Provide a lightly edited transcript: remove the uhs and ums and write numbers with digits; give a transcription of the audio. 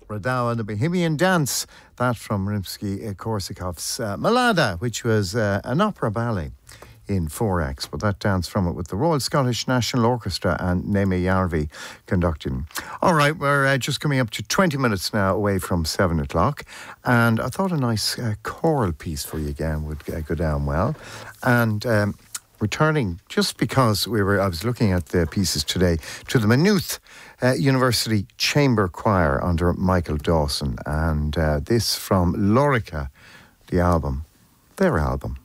Radau and the Bohemian Dance, that from Rimsky-Korsakov's Malada, which was an opera ballet in 4 acts, but that dance from it with the Royal Scottish National Orchestra and Neme Jarvi conducting. All right, we're just coming up to 20 minutes now away from 7 o'clock, and I thought a nice choral piece for you again would go down well. And returning, just because I was looking at the pieces today, to the Maynooth University Chamber Choir under Michael Dawson, and this from Lorica, their album.